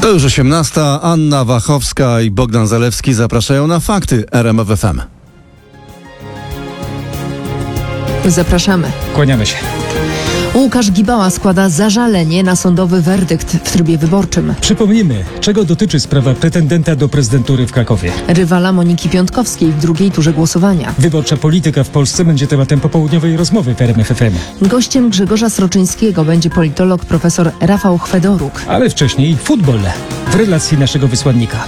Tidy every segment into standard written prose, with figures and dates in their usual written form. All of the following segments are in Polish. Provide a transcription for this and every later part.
To już 18. Anna Wachowska i Bogdan Zalewski zapraszają na Fakty RMF FM. Zapraszamy. Kłaniamy się. Łukasz Gibała składa zażalenie na sądowy werdykt w trybie wyborczym. Przypomnijmy, czego dotyczy sprawa pretendenta do prezydentury w Krakowie. Rywala Moniki Piątkowskiej w drugiej turze głosowania. Wyborcza polityka w Polsce będzie tematem popołudniowej rozmowy w RMF FM. Gościem Grzegorza Sroczyńskiego będzie politolog profesor Rafał Chwedoruk. Ale wcześniej futbol w relacji naszego wysłannika.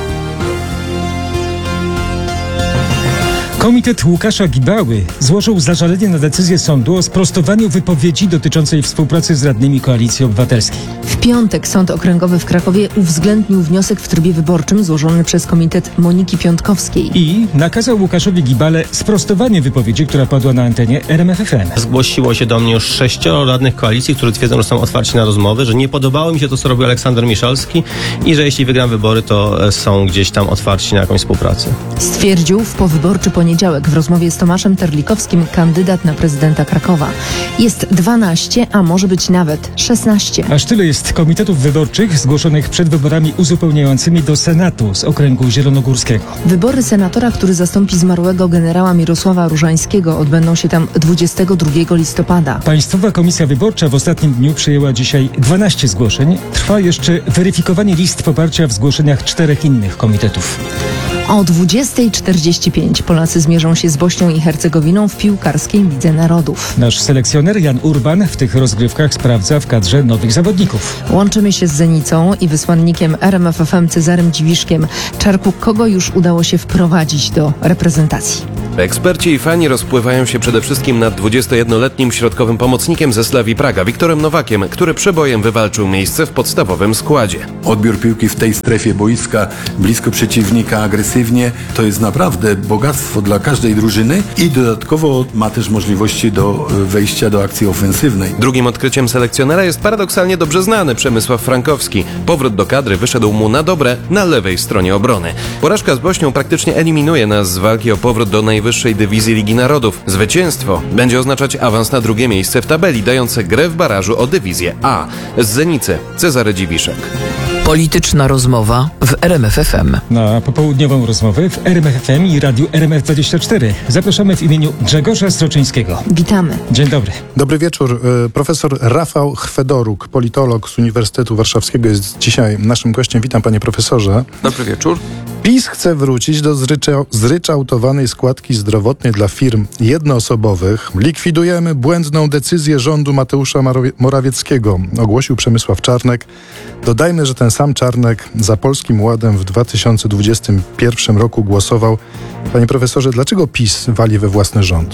Komitet Łukasza Gibały złożył zażalenie na decyzję sądu o sprostowaniu wypowiedzi dotyczącej współpracy z radnymi Koalicji Obywatelskiej. W piątek Sąd Okręgowy w Krakowie uwzględnił wniosek w trybie wyborczym złożony przez komitet Moniki Piątkowskiej. I nakazał Łukaszowi Gibale sprostowanie wypowiedzi, która padła na antenie RMF FM. Zgłosiło się do mnie już 6 radnych koalicji, którzy twierdzą, że są otwarci na rozmowy, że nie podobało mi się to, co robił Aleksander Miszalski i że jeśli wygram wybory, to są gdzieś tam otwarci na jakąś współpracę. Stwierdził w powyborczy poniedziałek w rozmowie z Tomaszem Terlikowskim kandydat na prezydenta Krakowa. Jest 12, a może być nawet 16. Aż tyle jest komitetów wyborczych zgłoszonych przed wyborami uzupełniającymi do Senatu z okręgu zielonogórskiego. Wybory senatora, który zastąpi zmarłego generała Mirosława Różańskiego, odbędą się tam 22 listopada. Państwowa Komisja Wyborcza w ostatnim dniu przyjęła dzisiaj 12 zgłoszeń. Trwa jeszcze weryfikowanie list poparcia w zgłoszeniach 4 innych komitetów. O 20:45 Polacy zmierzą się z Bośnią i Hercegowiną w piłkarskiej Lidze Narodów. Nasz selekcjoner Jan Urban w tych rozgrywkach sprawdza w kadrze nowych zawodników. Łączymy się z Zenicą i wysłannikiem RMF FM Cezarym Dziwiszkiem. Czarku, kogo już udało się wprowadzić do reprezentacji? Eksperci i fani rozpływają się przede wszystkim nad 21-letnim środkowym pomocnikiem ze Slavii Praga, Wiktorem Nowakiem, który przebojem wywalczył miejsce w podstawowym składzie. Odbiór piłki w tej strefie boiska, blisko przeciwnika, agresywnie, to jest naprawdę bogactwo dla każdej drużyny i dodatkowo ma też możliwości do wejścia do akcji ofensywnej. Drugim odkryciem selekcjonera jest paradoksalnie dobrze znany Przemysław Frankowski. Powrót do kadry wyszedł mu na dobre na lewej stronie obrony. Porażka z Bośnią praktycznie eliminuje nas z walki o powrót do najwyższej dywizji Ligi Narodów. Zwycięstwo będzie oznaczać awans na drugie miejsce w tabeli, dające grę w barażu o dywizję A. Z Zenicy Cezary Dziwiszek. Polityczna rozmowa w RMF FM. Na popołudniową rozmowę w RMF FM i Radiu RMF24 zapraszamy w imieniu Grzegorza Sroczyńskiego. Witamy. Dzień dobry. Dobry wieczór. Profesor Rafał Chwedoruk, politolog z Uniwersytetu Warszawskiego, jest dzisiaj naszym gościem. Witam, panie profesorze. Dobry wieczór. PiS chce wrócić do zryczałtowanej składki zdrowotnej dla firm jednoosobowych. Likwidujemy błędną decyzję rządu Mateusza Morawieckiego, ogłosił Przemysław Czarnek. Dodajmy, że ten sam Czarnek za Polskim Ładem w 2021 roku głosował. Panie profesorze, dlaczego PiS wali we własny rząd?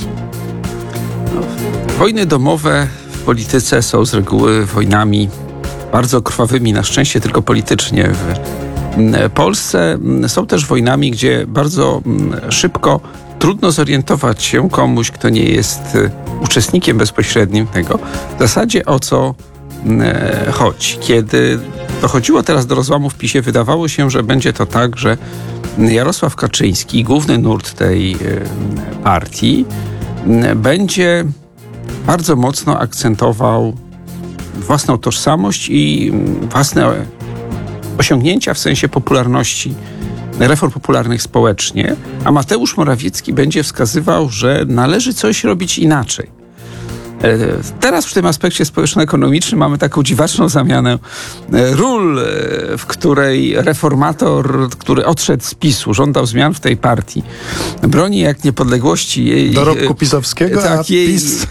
Wojny domowe w polityce są z reguły wojnami bardzo krwawymi, na szczęście tylko politycznie. W Polsce są też wojnami, gdzie bardzo szybko trudno zorientować się komuś, kto nie jest uczestnikiem bezpośrednim tego, w zasadzie o co chodzi. Kiedy dochodziło teraz do rozłamu w PiS-ie, wydawało się, że będzie to tak, że Jarosław Kaczyński, główny nurt tej partii, będzie bardzo mocno akcentował własną tożsamość i własne osiągnięcia w sensie popularności, reform popularnych społecznie, a Mateusz Morawiecki będzie wskazywał, że należy coś robić inaczej. Teraz w tym aspekcie społeczno-ekonomicznym mamy taką dziwaczną zamianę ról, w której reformator, który odszedł z PiS-u, żądał zmian w tej partii, broni jak niepodległości jej... Dorobku pisowskiego, tak, a PiS...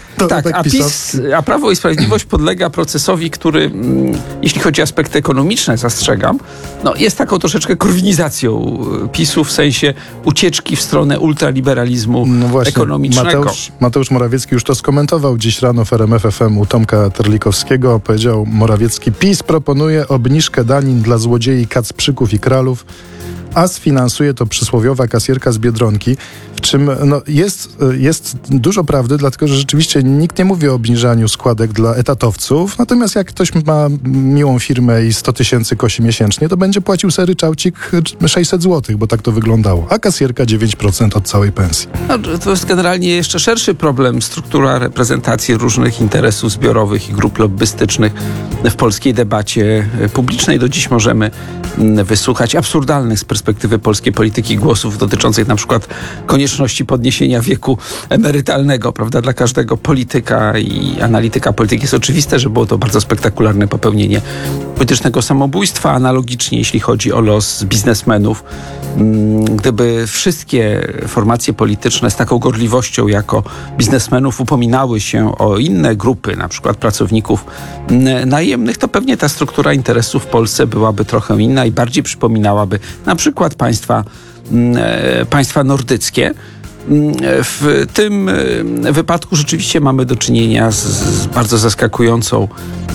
A Prawo i Sprawiedliwość podlega procesowi, który, jeśli chodzi o aspekty ekonomiczne, zastrzegam, jest taką troszeczkę korwinizacją PiS-u w sensie ucieczki w stronę ultraliberalizmu ekonomicznego. Mateusz Morawiecki już to skomentował dziś rano w RMF FM u Tomka Terlikowskiego. Powiedział Morawiecki: PiS proponuje obniżkę danin dla złodziei, kacprzyków i kralów, a sfinansuje to przysłowiowa kasjerka z Biedronki, w czym jest dużo prawdy, dlatego że rzeczywiście nikt nie mówi o obniżaniu składek dla etatowców, natomiast jak ktoś ma miłą firmę i 100 tysięcy kosi miesięcznie, to będzie płacił sobie ryczałcik 600 zł, bo tak to wyglądało, a kasjerka 9% od całej pensji. No, to jest generalnie jeszcze szerszy problem, struktura reprezentacji różnych interesów zbiorowych i grup lobbystycznych w polskiej debacie publicznej. Do dziś możemy wysłuchać absurdalnych z perspektywy polskiej polityki głosów dotyczących na przykład konieczności podniesienia wieku emerytalnego, prawda? Dla każdego polityka i analityka polityki jest oczywiste, że było to bardzo spektakularne popełnienie politycznego samobójstwa. Analogicznie, jeśli chodzi o los biznesmenów, gdyby wszystkie formacje polityczne z taką gorliwością jako biznesmenów upominały się o inne grupy, na przykład pracowników najemnych, to pewnie ta struktura interesów w Polsce byłaby trochę inna i bardziej przypominałaby na przykład państwa nordyckie. W tym wypadku rzeczywiście mamy do czynienia z bardzo zaskakującą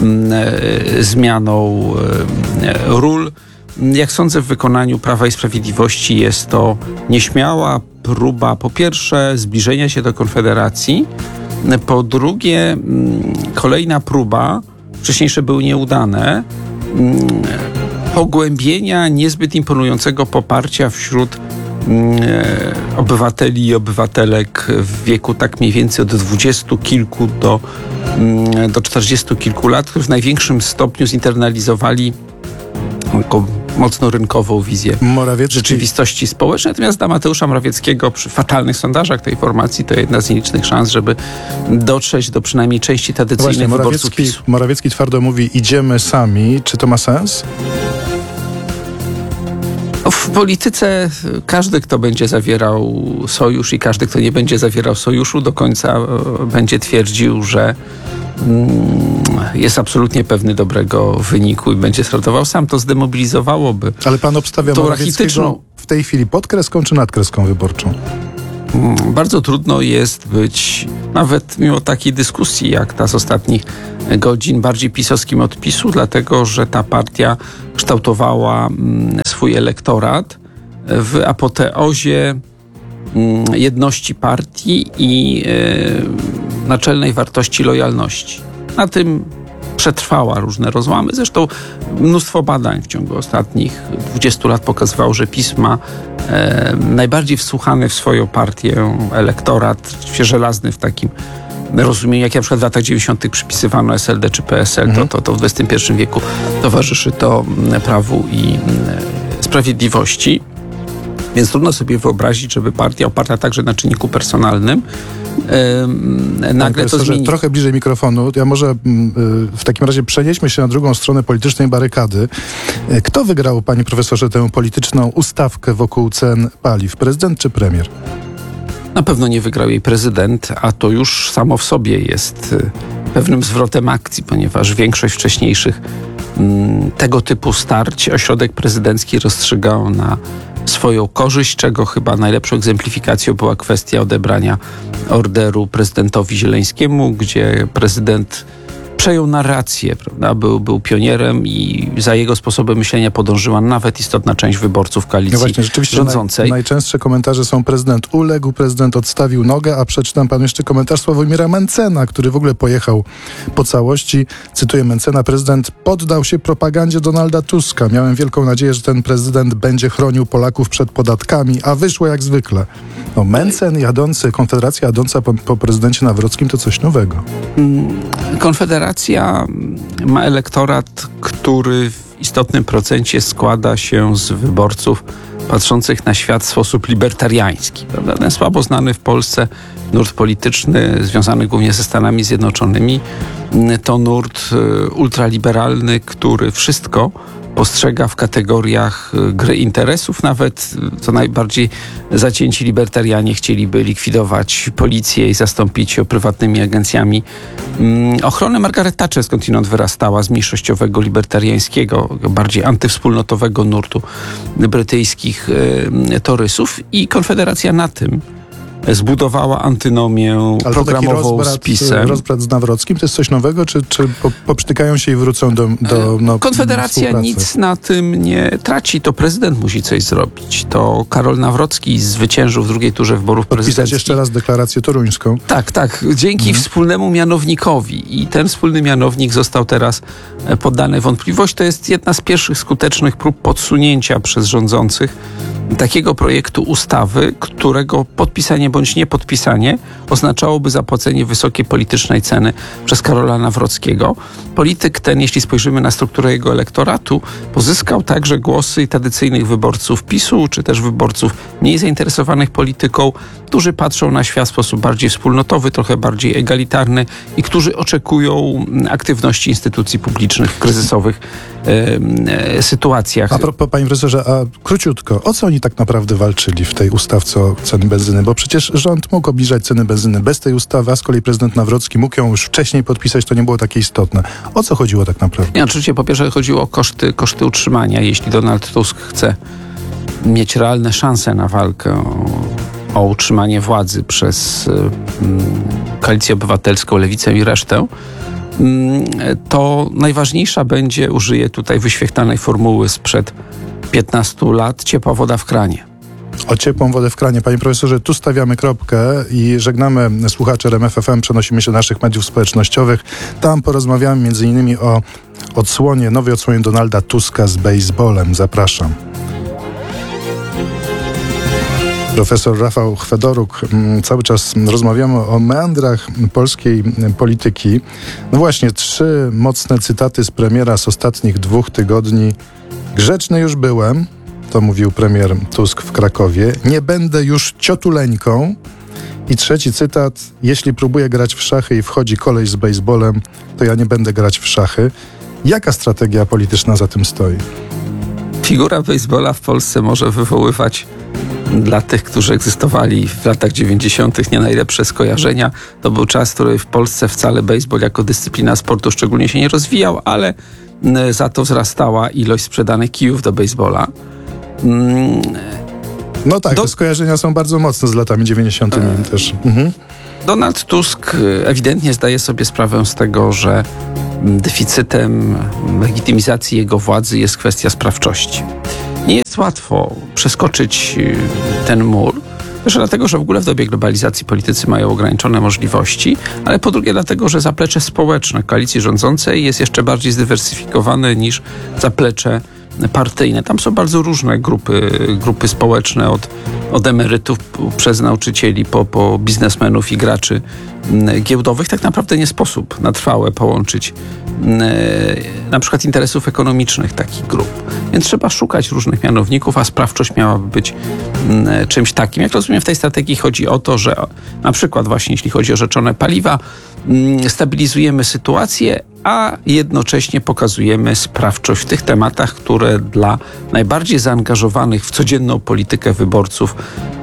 zmianą ról. Jak sądzę, w wykonaniu Prawa i Sprawiedliwości jest to nieśmiała próba, po pierwsze, zbliżenia się do Konfederacji, po drugie, kolejna próba, wcześniejsze były nieudane, pogłębienia niezbyt imponującego poparcia wśród obywateli i obywatelek w wieku tak mniej więcej od 20 kilku do 40 kilku lat, którzy w największym stopniu zinternalizowali taką mocno rynkową wizję rzeczywistości społecznej. Natomiast dla Mateusza Morawieckiego przy fatalnych sondażach tej formacji to jedna z nielicznych szans, żeby dotrzeć do przynajmniej części tradycyjnych wyborców PiS-u. Morawiecki twardo mówi, idziemy sami. Czy to ma sens? W polityce każdy, kto będzie zawierał sojusz i każdy, kto nie będzie zawierał sojuszu, do końca będzie twierdził, że jest absolutnie pewny dobrego wyniku i będzie startował sam. To zdemobilizowałoby. Ale pan obstawia Morawieckiego w tej chwili pod kreską czy nad kreską wyborczą? Bardzo trudno jest być, nawet mimo takiej dyskusji jak ta z ostatnich godzin, bardziej pisowskim od PiS-u, dlatego że ta partia kształtowała swój elektorat w apoteozie jedności partii i naczelnej wartości lojalności. Na tym przetrwała różne rozłamy. Zresztą mnóstwo badań w ciągu ostatnich 20 lat pokazywało, że PiS ma najbardziej wsłuchany w swoją partię elektorat, żelazny w takim rozumieniu, jak na przykład w latach 90. przypisywano SLD czy PSL, to w XXI wieku towarzyszy to Prawu i Sprawiedliwości. Więc trudno sobie wyobrazić, żeby partia oparta także na czynniku personalnym nagle to zmieni. Trochę bliżej mikrofonu. Ja może w takim razie przenieśmy się na drugą stronę politycznej barykady. Kto wygrał, panie profesorze, tę polityczną ustawkę wokół cen paliw? Prezydent czy premier? Na pewno nie wygrał jej prezydent, a to już samo w sobie jest pewnym zwrotem akcji, ponieważ większość wcześniejszych tego typu starć ośrodek prezydencki rozstrzygał na swoją korzyść, czego chyba najlepszą egzemplifikacją była kwestia odebrania orderu prezydentowi Zieleńskiemu, gdzie prezydent przejął narrację, prawda? Był pionierem i za jego sposobem myślenia podążyła nawet istotna część wyborców koalicji rządzącej. Najczęstsze komentarze są: prezydent uległ, prezydent odstawił nogę, a przeczytam panu jeszcze komentarz Sławomira Mencena, który w ogóle pojechał po całości. Cytuję Mencena: prezydent poddał się propagandzie Donalda Tuska. Miałem wielką nadzieję, że ten prezydent będzie chronił Polaków przed podatkami, a wyszło jak zwykle. No, Mencen jadący, Konfederacja jadąca po prezydencie Nawrockim to coś nowego. Konfederacja ma elektorat, który w istotnym procencie składa się z wyborców patrzących na świat w sposób libertariański. Prawda? Ten słabo znany w Polsce nurt polityczny związany głównie ze Stanami Zjednoczonymi to nurt ultraliberalny, który wszystko postrzega w kategoriach gry interesów. Nawet co najbardziej zacięci libertarianie chcieliby likwidować policję i zastąpić ją prywatnymi agencjami ochrony. Margaret Thatcher skądinąd wyrastała z mniejszościowego libertariańskiego, bardziej antywspólnotowego nurtu brytyjskich torysów i Konfederacja na tym zbudowała antynomię Ale to taki programową z PiS-em. rozbrat z Nawrockim to jest coś nowego, czy poprztykają się i wrócą do Konfederacja współpracy? nic na tym nie traci, to prezydent musi coś zrobić. To Karol Nawrocki zwyciężył w drugiej turze wyborów Podpisać prezydenckich. jeszcze raz deklarację toruńską. Tak, dzięki wspólnemu mianownikowi i ten wspólny mianownik został teraz poddany wątpliwość. To jest jedna z pierwszych skutecznych prób podsunięcia przez rządzących takiego projektu ustawy, którego podpisanie bądź niepodpisanie oznaczałoby zapłacenie wysokiej politycznej ceny przez Karola Nawrockiego. Polityk ten, jeśli spojrzymy na strukturę jego elektoratu, pozyskał także głosy tradycyjnych wyborców PiS-u, czy też wyborców mniej zainteresowanych polityką, którzy patrzą na świat w sposób bardziej wspólnotowy, trochę bardziej egalitarny i którzy oczekują aktywności instytucji publicznych w kryzysowych sytuacjach. A propos, panie profesorze, a króciutko, o co oni tak naprawdę walczyli w tej ustawce o ceny benzyny? Bo przecież rząd mógł obniżać ceny benzyny bez tej ustawy, a z kolei prezydent Nawrocki mógł ją już wcześniej podpisać, to nie było takie istotne. O co chodziło tak naprawdę? Nie, oczywiście po pierwsze chodziło o koszty utrzymania. Jeśli Donald Tusk chce mieć realne szanse na walkę o utrzymanie władzy przez Koalicję Obywatelską, Lewicę i resztę, to najważniejsza będzie, użyję tutaj wyświechtanej formuły sprzed 15 lat, ciepła woda w kranie. O ciepłą wodę w kranie. Panie profesorze, tu stawiamy kropkę i żegnamy słuchaczy RMF FM, przenosimy się do naszych mediów społecznościowych. Tam porozmawiamy m.in. o nowej odsłonie Donalda Tuska z baseballem. Zapraszam. Profesor Rafał Chwedoruk, cały czas rozmawiamy o meandrach polskiej polityki. No właśnie, 3 mocne cytaty z premiera z ostatnich 2 tygodni. Grzeczny już byłem, to mówił premier Tusk w Krakowie. Nie będę już ciotuleńką. I 3 cytat. Jeśli próbuję grać w szachy i wchodzi koleś z baseballem, to ja nie będę grać w szachy. Jaka strategia polityczna za tym stoi? Figura baseballa w Polsce może wywoływać dla tych, którzy egzystowali w latach 90. nie najlepsze skojarzenia. To był czas, który w Polsce wcale baseball jako dyscyplina sportu szczególnie się nie rozwijał, ale za to wzrastała ilość sprzedanych kijów do baseballa. No tak, te skojarzenia są bardzo mocne z latami 90. też. Donald Tusk ewidentnie zdaje sobie sprawę z tego, że deficytem legitymizacji jego władzy jest kwestia sprawczości. Nie jest łatwo przeskoczyć ten mur. Pierwsze dlatego, że w ogóle w dobie globalizacji politycy mają ograniczone możliwości, ale po drugie dlatego, że zaplecze społeczne koalicji rządzącej jest jeszcze bardziej zdywersyfikowane niż zaplecze partyjne. Tam są bardzo różne grupy społeczne, od emerytów przez nauczycieli po biznesmenów i graczy giełdowych. Tak naprawdę nie sposób na trwałe połączyć na przykład interesów ekonomicznych takich grup. Więc trzeba szukać różnych mianowników, a sprawczość miałaby być czymś takim. Jak rozumiem, w tej strategii chodzi o to, że na przykład właśnie jeśli chodzi o rzeczone paliwa, stabilizujemy sytuację, a jednocześnie pokazujemy sprawczość w tych tematach, które dla najbardziej zaangażowanych w codzienną politykę wyborców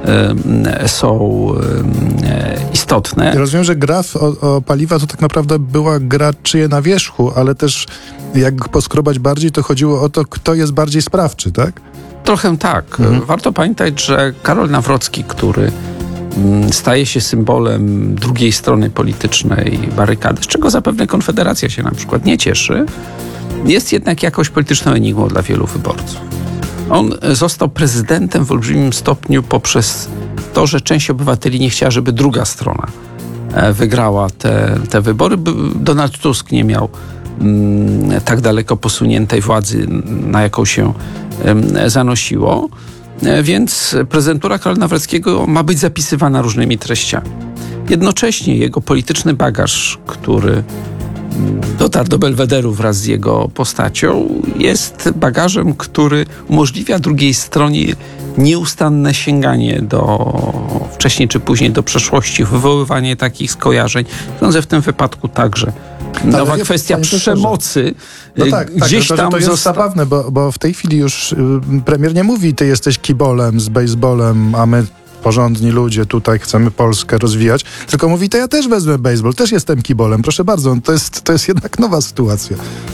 są istotne. Ja rozumiem, że gra o paliwa to tak naprawdę była gra czyje na wierzchu, ale też jak poskrobać bardziej, to chodziło o to, kto jest bardziej sprawczy, tak? Trochę tak. Warto pamiętać, że Karol Nawrocki, który staje się symbolem drugiej strony politycznej barykady, z czego zapewne Konfederacja się na przykład nie cieszy, jest jednak jakąś polityczną enigmą dla wielu wyborców. On został prezydentem w olbrzymim stopniu poprzez to, że część obywateli nie chciała, żeby druga strona wygrała te wybory. Donald Tusk nie miał tak daleko posuniętej władzy, na jaką się zanosiło. Więc prezydentura Karola Nawrockiego ma być zapisywana różnymi treściami. Jednocześnie jego polityczny bagaż, który dotarł do Belwederu wraz z jego postacią, jest bagażem, który umożliwia drugiej stronie nieustanne sięganie wcześniej czy później do przeszłości, wywoływanie takich skojarzeń. Sądzę w tym wypadku także. Nowa kwestia przemocy. No tak, gdzieś tam to jest zabawne, bo w tej chwili już premier nie mówi, ty jesteś kibolem z baseballem, a my porządni ludzie tutaj chcemy Polskę rozwijać, tylko mówi, to ja też wezmę baseball, też jestem kibolem, proszę bardzo, to jest jednak nowa sytuacja.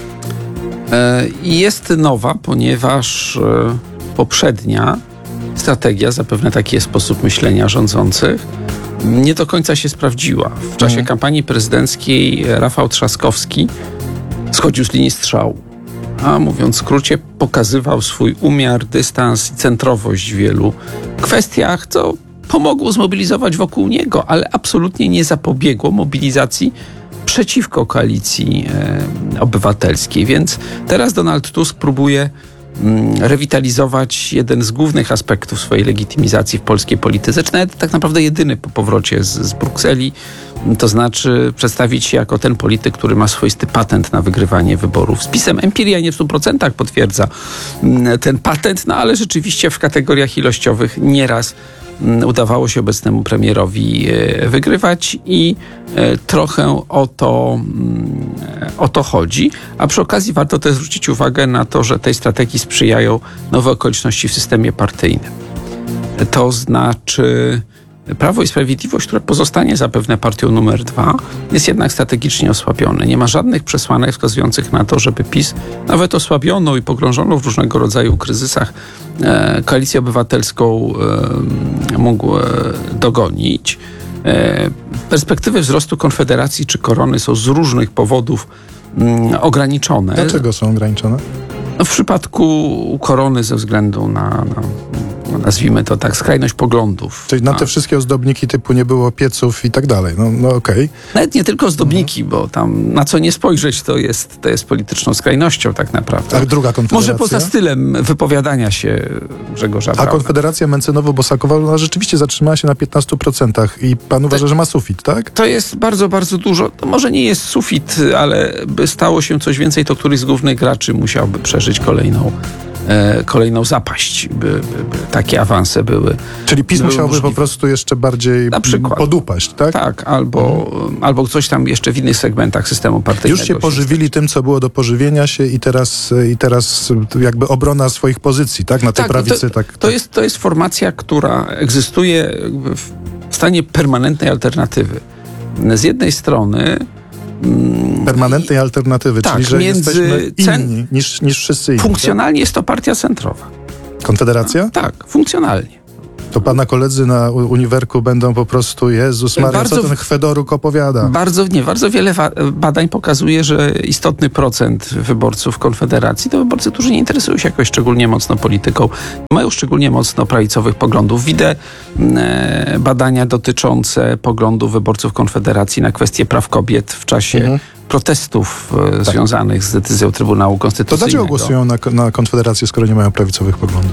Jest nowa, ponieważ poprzednia strategia, zapewne taki jest sposób myślenia rządzących, nie do końca się sprawdziła. W czasie kampanii prezydenckiej Rafał Trzaskowski schodził z linii strzału, a mówiąc w skrócie, pokazywał swój umiar, dystans i centrowość w wielu kwestiach, co pomogło zmobilizować wokół niego, ale absolutnie nie zapobiegło mobilizacji przeciwko koalicji obywatelskiej. Więc teraz Donald Tusk próbuje rewitalizować jeden z głównych aspektów swojej legitymizacji w polskiej polityce, czy nawet tak naprawdę jedyny po powrocie z Brukseli, to znaczy przedstawić się jako ten polityk, który ma swoisty patent na wygrywanie wyborów. Z PiS-em empiria nie w 100% potwierdza ten patent, no ale rzeczywiście w kategoriach ilościowych nieraz udawało się obecnemu premierowi wygrywać i trochę o to chodzi. A przy okazji warto też zwrócić uwagę na to, że tej strategii sprzyjają nowe okoliczności w systemie partyjnym. To znaczy Prawo i Sprawiedliwość, które pozostanie zapewne partią numer 2, jest jednak strategicznie osłabione. Nie ma żadnych przesłanek wskazujących na to, żeby PiS, nawet osłabioną i pogrążoną w różnego rodzaju kryzysach, koalicję obywatelską mógł dogonić. Perspektywy wzrostu Konfederacji czy Korony są z różnych powodów ograniczone. Dlaczego są ograniczone? No, w przypadku Korony ze względu na nazwijmy to tak, skrajność poglądów. Czyli na te wszystkie ozdobniki typu nie było pieców i tak dalej. No okej. Nawet nie tylko ozdobniki, bo tam na co nie spojrzeć, to jest polityczną skrajnością tak naprawdę. A druga Konfederacja? Może poza stylem wypowiadania się Grzegorza A Brauna. Konfederacja Mencynowo-Bosakowa ona rzeczywiście zatrzymała się na 15% i pan uważa, że ma sufit, tak? To jest bardzo, bardzo dużo. To może nie jest sufit, ale by stało się coś więcej, to któryś z głównych graczy musiałby przeżyć kolejną zapaść, by takie awanse były. Czyli PiS musiałby możliwe. po prostu jeszcze bardziej Na przykład. podupaść, tak? Tak, albo coś tam jeszcze w innych segmentach systemu partyjnego. Już się pożywili tym, co było do pożywienia się i teraz jakby obrona swoich pozycji, tak? Na tej prawicy. To jest formacja, która egzystuje jakby w stanie permanentnej alternatywy. Z jednej strony permanentnej alternatywy, tak, czyli że między jesteśmy inni niż wszyscy inni. Funkcjonalnie jest to partia centrowa. Konfederacja? Tak, funkcjonalnie. To pana koledzy na uniwerku będą po prostu, Jezus Maria, co ten Chwedoruk opowiada? Bardzo wiele badań pokazuje, że istotny procent wyborców Konfederacji to wyborcy, którzy nie interesują się jakoś szczególnie mocno polityką, mają szczególnie mocno prawicowych poglądów. Widzę badania dotyczące poglądów wyborców Konfederacji na kwestie praw kobiet w czasie protestów związanych z decyzją Trybunału Konstytucyjnego. To dlaczego głosują na Konfederację, skoro nie mają prawicowych poglądów?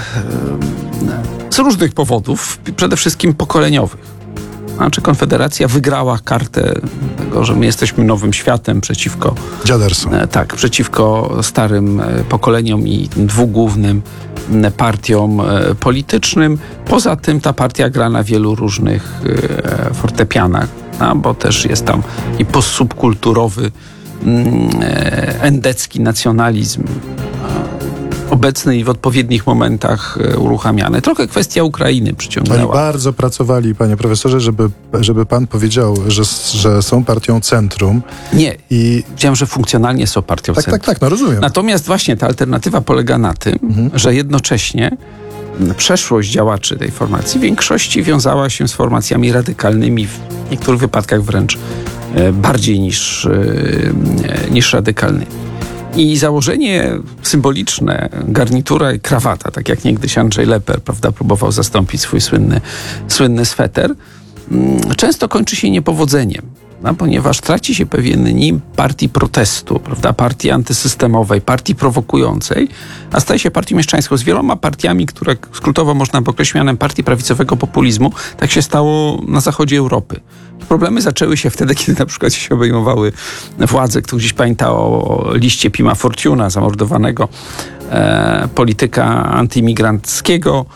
Z różnych powodów, przede wszystkim pokoleniowych. Znaczy Konfederacja wygrała kartę tego, że my jesteśmy nowym światem przeciwko dziadersom. Tak, przeciwko starym pokoleniom i dwóm głównym partiom politycznym. Poza tym ta partia gra na wielu różnych fortepianach, bo też jest tam i postsubkulturowy endecki nacjonalizm obecny i w odpowiednich momentach uruchamiany. Trochę kwestia Ukrainy przyciągnęła. Oni bardzo pracowali, panie profesorze, żeby pan powiedział, że są partią centrum. Nie, powiedziałem, że funkcjonalnie są partią centrum. Tak, no rozumiem. Natomiast właśnie ta alternatywa polega na tym, że jednocześnie przeszłość działaczy tej formacji w większości wiązała się z formacjami radykalnymi, w niektórych wypadkach wręcz bardziej niż radykalnymi. I założenie symboliczne, garnitura i krawata, tak jak niegdyś Andrzej Lepper, prawda, próbował zastąpić swój słynny sweter, często kończy się niepowodzeniem, ponieważ traci się pewien nim partii protestu, prawda, partii antysystemowej, partii prowokującej, a staje się partią mieszczańską z wieloma partiami, które skrótowo można by określić mianem partii prawicowego populizmu. Tak się stało na zachodzie Europy. Problemy zaczęły się wtedy, kiedy na przykład się obejmowały władze. Kto gdzieś pamięta o liście Pima Fortuna, zamordowanego polityka antyimigranckiego,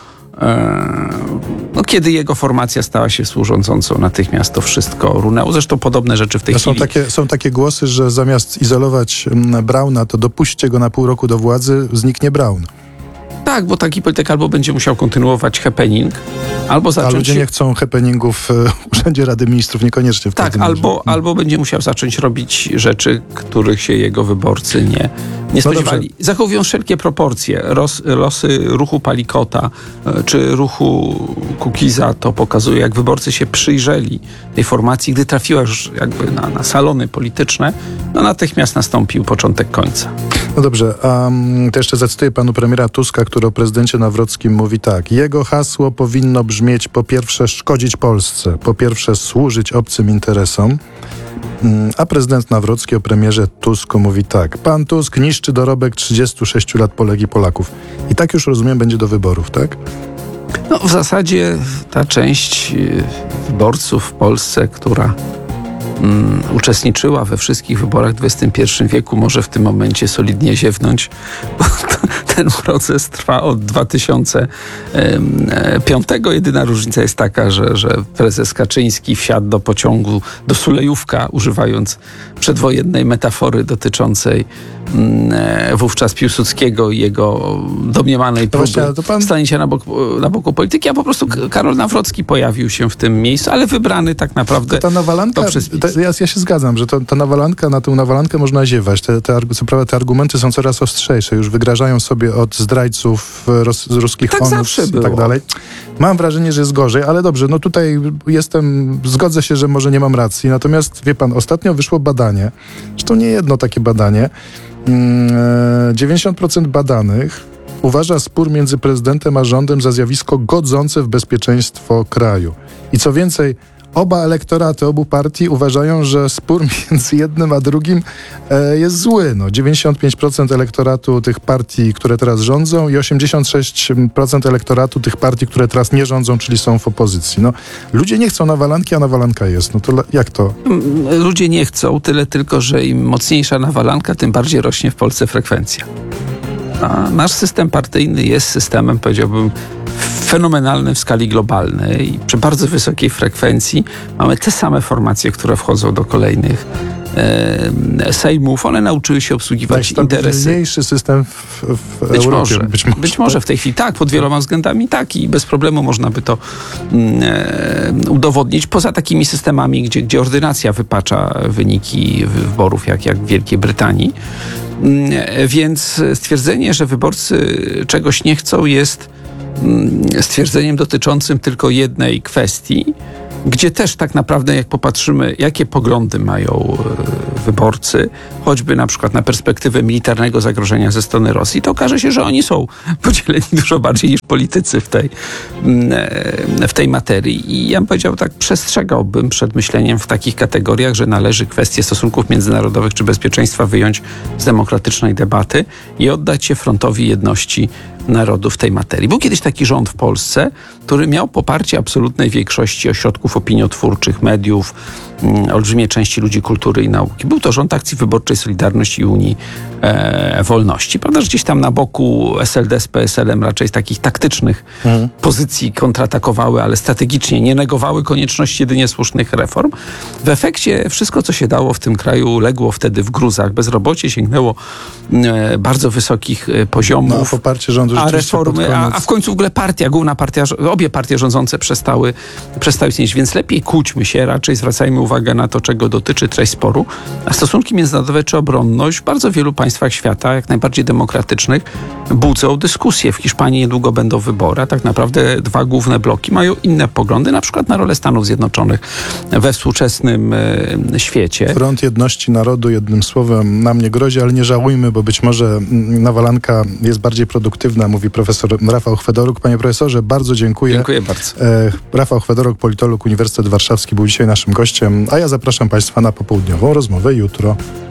kiedy jego formacja stała się współrządzącą, natychmiast to wszystko runęło. Zresztą podobne rzeczy w tej chwili. Są takie głosy, że zamiast izolować Brauna, to dopuśćcie go na pół roku do władzy, zniknie Braun. Tak, bo taki polityk albo będzie musiał kontynuować happening, albo A zacząć... ludzie nie chcą happeningów w Urzędzie Rady Ministrów, niekoniecznie w Tak, każdym razie. albo będzie musiał zacząć robić rzeczy, których się jego wyborcy nie spodziewali. dobrze. Zachowując wszelkie proporcje. Losy ruchu Palikota czy ruchu Kukiza to pokazuje, jak wyborcy się przyjrzeli tej formacji, gdy trafiła już jakby na salony polityczne, no natychmiast nastąpił początek końca. No dobrze, a to jeszcze zacytuję panu premiera Tuska, który o prezydencie Nawrockim mówi tak. Jego hasło powinno brzmieć: po pierwsze szkodzić Polsce, po pierwsze służyć obcym interesom. A prezydent Nawrocki o premierze Tusku mówi tak. Pan Tusk niszczy dorobek 36 lat Polek i Polaków. I tak już, rozumiem, będzie do wyborów, tak? No w zasadzie ta część wyborców w Polsce, która uczestniczyła we wszystkich wyborach w XXI wieku, może w tym momencie solidnie ziewnąć, bo ten proces trwa od 2005. Jedyna różnica jest taka, że prezes Kaczyński wsiadł do pociągu, do Sulejówka, używając przedwojennej metafory dotyczącej wówczas Piłsudskiego i jego domniemanej próby stanięcia na boku polityki, a po prostu Karol Nawrocki pojawił się w tym miejscu, ale wybrany tak naprawdę ta nawalanka, ja się zgadzam, że ta nawalanka, na tę nawalankę można ziewać. Co prawda te argumenty są coraz ostrzejsze. Już wygrażają sobie od zdrajców z ruskich tak ONUS i tak dalej. Mam wrażenie, że jest gorzej, ale dobrze, no tutaj zgodzę się, że może nie mam racji. Natomiast wie pan, ostatnio wyszło badanie, zresztą nie jedno takie badanie, 90% badanych uważa spór między prezydentem a rządem za zjawisko godzące w bezpieczeństwo kraju. I co więcej, oba elektoraty obu partii uważają, że spór między jednym a drugim jest zły. 95% elektoratu tych partii, które teraz rządzą, i 86% elektoratu tych partii, które teraz nie rządzą, czyli są w opozycji. Ludzie nie chcą nawalanki, a nawalanka jest. To jak to? Ludzie nie chcą, tyle tylko, że im mocniejsza nawalanka, tym bardziej rośnie w Polsce frekwencja. A nasz system partyjny jest systemem, powiedziałbym, fenomenalny w skali globalnej i przy bardzo wysokiej frekwencji mamy te same formacje, które wchodzą do kolejnych sejmów. One nauczyły się obsługiwać interesy. Najstabilniejszy system w Europie. Być może w tej chwili tak, pod wieloma względami tak i bez problemu można by to udowodnić. Poza takimi systemami, gdzie ordynacja wypacza wyniki wyborów, jak w Wielkiej Brytanii. Więc stwierdzenie, że wyborcy czegoś nie chcą, jest stwierdzeniem dotyczącym tylko jednej kwestii, gdzie też tak naprawdę, jak popatrzymy, jakie poglądy mają wyborcy, choćby na przykład na perspektywę militarnego zagrożenia ze strony Rosji, to okaże się, że oni są podzieleni dużo bardziej niż politycy w tej materii. I ja bym powiedział tak, przestrzegałbym przed myśleniem w takich kategoriach, że należy kwestie stosunków międzynarodowych czy bezpieczeństwa wyjąć z demokratycznej debaty i oddać się frontowi jedności narodu w tej materii. Był kiedyś taki rząd w Polsce, który miał poparcie absolutnej większości ośrodków opiniotwórczych, mediów, olbrzymiej części ludzi kultury i nauki. Był to rząd Akcji Wyborczej Solidarność i Unii Wolności. Prawda, że gdzieś tam na boku SLD z PSL-em raczej z takich taktycznych pozycji kontratakowały, ale strategicznie nie negowały konieczności jedynie słusznych reform. W efekcie wszystko, co się dało w tym kraju, legło wtedy w gruzach. Bezrobocie sięgnęło bardzo wysokich poziomów. Poparcie rządu a reformy, a w końcu w ogóle główna partia, obie partie rządzące przestały istnieć, więc lepiej kłóćmy się, raczej zwracajmy uwagę na to, czego dotyczy treść sporu, a stosunki międzynarodowe czy obronność w bardzo wielu państwach świata, jak najbardziej demokratycznych, budzą dyskusję. W Hiszpanii niedługo będą wybory, a tak naprawdę dwa główne bloki mają inne poglądy, na przykład na rolę Stanów Zjednoczonych we współczesnym świecie. Front Jedności Narodu, jednym słowem, nam nie grozi, ale nie żałujmy, bo być może nawalanka jest bardziej produktywna, mówi profesor Rafał Chwedoruk. Panie profesorze, bardzo dziękuję. Dziękuję bardzo. Rafał Chwedoruk, politolog, Uniwersytet Warszawski, był dzisiaj naszym gościem, a ja zapraszam Państwa na popołudniową rozmowę jutro.